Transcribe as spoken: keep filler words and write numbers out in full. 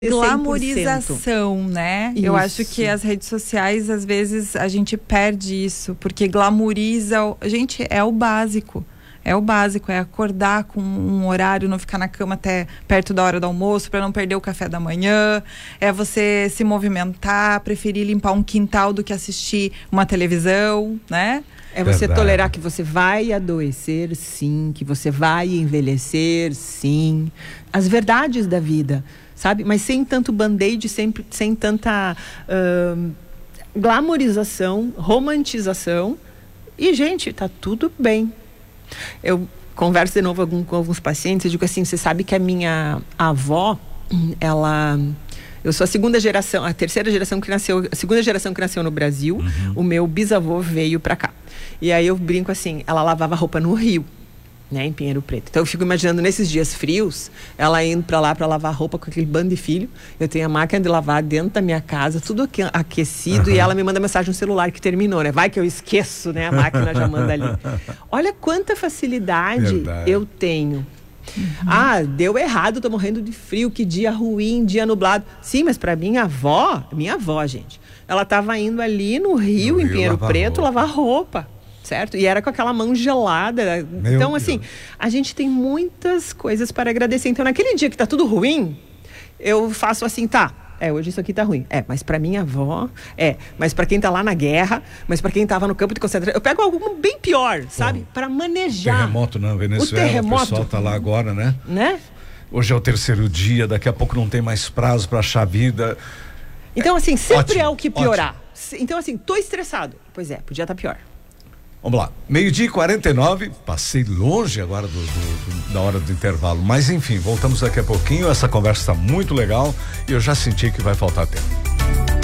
glamorização, né? Isso. Eu acho que as redes sociais, às vezes, a gente perde isso, porque glamoriza. O... Gente, é o básico. É o básico, é acordar com um horário, não ficar na cama até perto da hora do almoço, para não perder o café da manhã. É você se movimentar, preferir limpar um quintal do que assistir uma televisão, né? É você Verdade. tolerar que você vai adoecer, sim, que você vai envelhecer, sim. As verdades da vida, sabe? Mas sem tanto band-aid, sem, sem tanta uh, glamorização, romantização. E, gente, tá tudo bem. Eu converso de novo com, com alguns pacientes, eu digo assim, você sabe que a minha avó, ela... Eu sou a segunda geração, a terceira geração que nasceu, a segunda geração que nasceu no Brasil. Uhum. O meu bisavô veio pra cá. E aí eu brinco assim, ela lavava roupa no rio, né, em Pinheiro Preto. Então eu fico imaginando nesses dias frios, ela indo pra lá pra lavar roupa com aquele bando de filho. Eu tenho a máquina de lavar dentro da minha casa, tudo aqui, aquecido, uhum. E ela me manda mensagem no celular que terminou, né? Vai que eu esqueço, né? A máquina já manda ali. Olha quanta facilidade Verdade. eu tenho. Uhum. Ah, deu errado, tô morrendo de frio, que dia ruim, dia nublado. Sim, mas pra minha avó, minha avó, gente, ela tava indo ali no rio, no em rio, Pinheiro lavar Preto, roupa. lavar roupa. Certo? E era com aquela mão gelada. Meu então, assim, Deus. A gente tem muitas coisas para agradecer. Então, naquele dia que tá tudo ruim, eu faço assim, tá, é, hoje isso aqui tá ruim. É, mas pra minha avó, é, mas pra quem tá lá na guerra, mas pra quem tava no campo de concentração, eu pego algo bem pior, sabe? Para manejar. Terremoto na Venezuela, o, terremoto, o pessoal tá lá agora, né? Né? Hoje é o terceiro dia, daqui a pouco não tem mais prazo pra achar vida. Então, assim, sempre ótimo, é o que piorar. Ótimo. Então, assim, tô estressado. Pois é, podia estar pior. Vamos lá, meio-dia e quarenta e nove, passei longe agora do, do, do, da hora do intervalo, mas enfim, voltamos daqui a pouquinho, essa conversa está muito legal e eu já senti que vai faltar tempo.